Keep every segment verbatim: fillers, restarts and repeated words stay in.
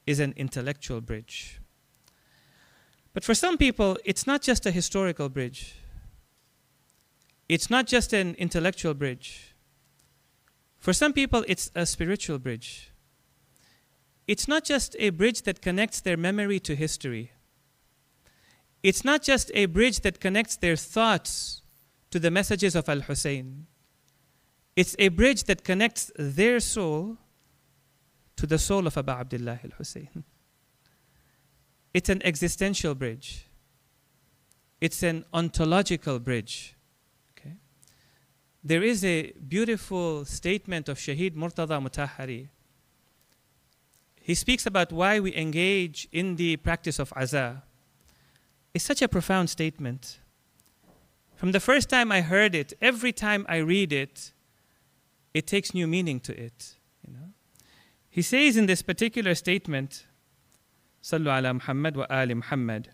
is an intellectual bridge. But for some people, it's not just a historical bridge. It's not just an intellectual bridge. For some people, it's a spiritual bridge. It's not just a bridge that connects their memory to history. It's not just a bridge that connects their thoughts to the messages of Al-Hussein. It's a bridge that connects their soul to the soul of Abu Abdullah al-Hussein. It's an existential bridge. It's an ontological bridge. Okay? There is a beautiful statement of Shaheed Murtada Mutahhari. He speaks about why we engage in the practice of aza. It's such a profound statement. From the first time I heard it, every time I read it, it takes new meaning to it. You know? He says in this particular statement, Sallu ala Muhammad wa ali Muhammad.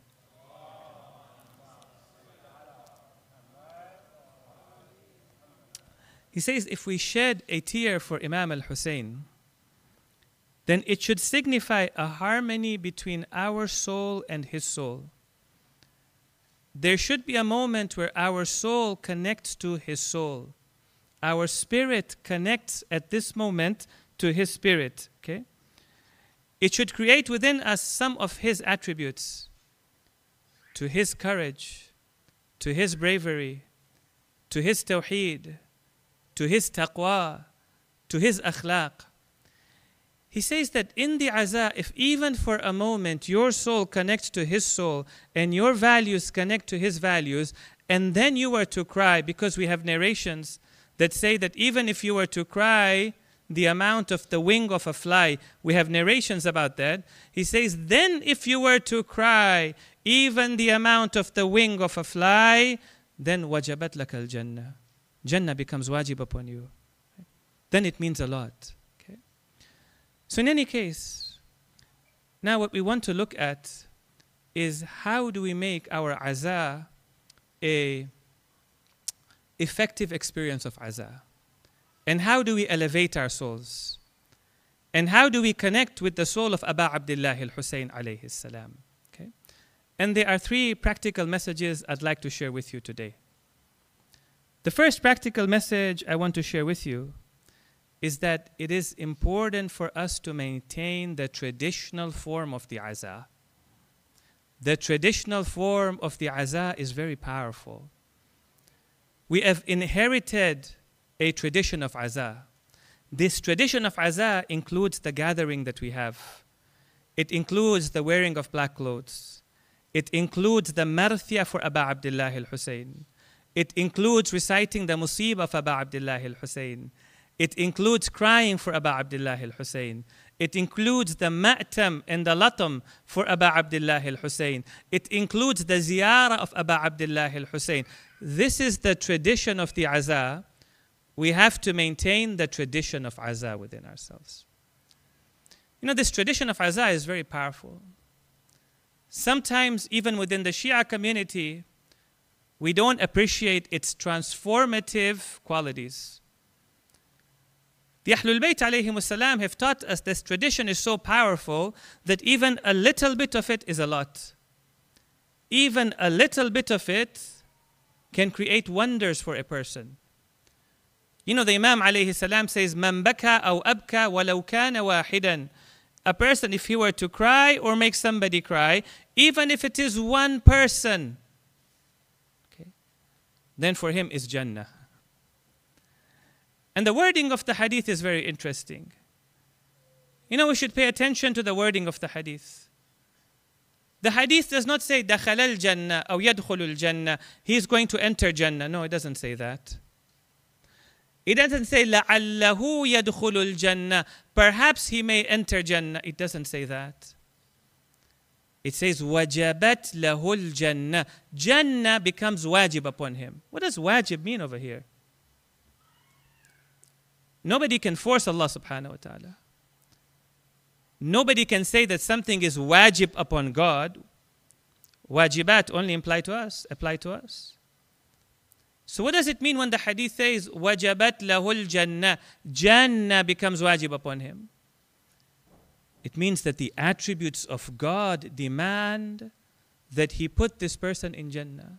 He says, if we shed a tear for Imam al-Hussein, then it should signify a harmony between our soul and his soul. There should be a moment where our soul connects to his soul. Our spirit connects at this moment to his spirit. Okay? It should create within us some of his attributes, to his courage, to his bravery, to his tawheed, to his taqwa, to his akhlaq. He says that in the aza, if even for a moment your soul connects to his soul and your values connect to his values, and then you were to cry, because we have narrations that say that even if you were to cry the amount of the wing of a fly, we have narrations about that. He says, then if you were to cry even the amount of the wing of a fly, then wajabat laka al-jannah. Jannah becomes wajib upon you. Then it means a lot. Okay? So in any case, now what we want to look at is how do we make our aza a effective experience of aza? And how do we elevate our souls? And how do we connect with the soul of Aba Abdullah al-Hussein alayhi salam? Okay? And there are three practical messages I'd like to share with you today. The first practical message I want to share with you is that it is important for us to maintain the traditional form of the aza. The traditional form of the aza is very powerful. We have inherited a tradition of aza. This tradition of aza includes the gathering that we have. It includes the wearing of black clothes. It includes the marthia for Aba Abdullah al-Hussein. It includes reciting the musibah of Aba Abdullah al-Hussein. It includes crying for Aba Abdullah al-Hussein. It includes the ma'tam and the latam for Aba Abdullah al-Hussein. It includes the ziyarah of Aba Abdullah al-Hussein. This is the tradition of the aza. We have to maintain the tradition of aza within ourselves. You know, this tradition of aza is very powerful. Sometimes, even within the Shia community, we don't appreciate its transformative qualities. The Ahlul Bayt alayhim salam have taught us this tradition is so powerful that even a little bit of it is a lot. Even a little bit of it can create wonders for a person. You know, the Imam alayhi salam says, "Man baka aw abka walau kana wahidan." A person, if he were to cry or make somebody cry, even if it is one person, okay, then for him is Jannah. And the wording of the hadith is very interesting. You know, we should pay attention to the wording of the hadith. The hadith does not say, دَخَلَ الْجَنَّةِ أو يَدْخُلُ الْجَنَّةِ. He is going to enter Jannah. No, it doesn't say that. It doesn't say لَعَلَّهُ يَدْخُلُ الْجَنَّةِ. Perhaps he may enter Jannah. It doesn't say that. It says وَجَبَتْ لَهُ الْجَنَّةِ. Jannah becomes wajib upon him. What does wajib mean over here? Nobody can force Allah subhanahu wa ta'ala. Nobody can say that something is wajib upon God. Wajibat only apply to us, apply to us. So what does it mean when the hadith says wajabat lahul jannah? Jannah becomes wajib upon him. It means that the attributes of God demand that He put this person in Jannah.